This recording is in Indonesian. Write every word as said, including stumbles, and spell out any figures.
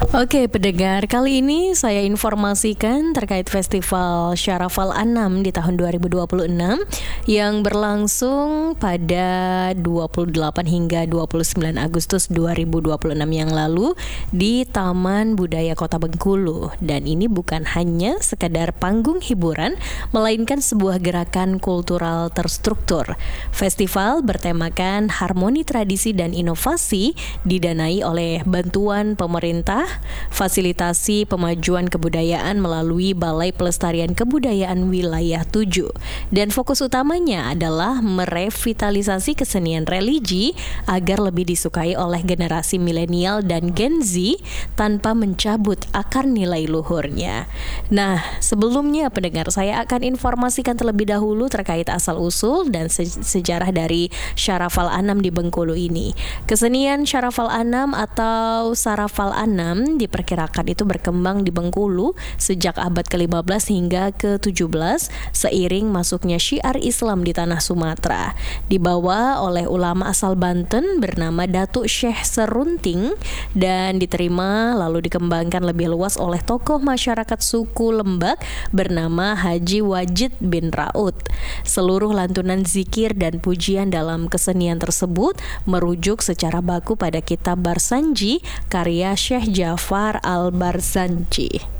Oke pendengar, kali ini saya informasikan terkait Festival Syaraf Al-Anam di tahun dua ribu dua puluh enam yang berlangsung pada dua puluh delapan hingga dua puluh sembilan Agustus dua ribu dua puluh enam yang lalu di Taman Budaya Kota Bengkulu. Dan ini bukan hanya sekadar panggung hiburan, melainkan sebuah gerakan kultural terstruktur. Festival bertemakan harmoni tradisi dan inovasi, didanai oleh bantuan pemerintah, fasilitasi pemajuan kebudayaan melalui Balai Pelestarian Kebudayaan Wilayah tujuh. Dan fokus utamanya adalah merevitalisasi kesenian religi agar lebih disukai oleh generasi milenial dan Gen Z tanpa mencabut akar nilai luhurnya. Nah, sebelumnya pendengar, saya akan informasikan terlebih dahulu terkait asal-usul dan se- sejarah dari Syaraf Al-Anam di Bengkulu ini. Kesenian Syaraf Al-Anam atau Saraf Al-Anam diperkirakan itu berkembang di Bengkulu sejak abad kelima belas hingga ke tujuh belas seiring masuknya syiar Islam di tanah Sumatera. Dibawa oleh ulama asal Banten bernama Datuk Syekh Serunting dan diterima lalu dikembangkan lebih luas oleh tokoh masyarakat suku Lembak bernama Haji Wajid bin Raud. Seluruh lantunan zikir dan pujian dalam kesenian tersebut merujuk secara baku pada kitab Barsanji karya Syekh Jafar Al-Barzanji.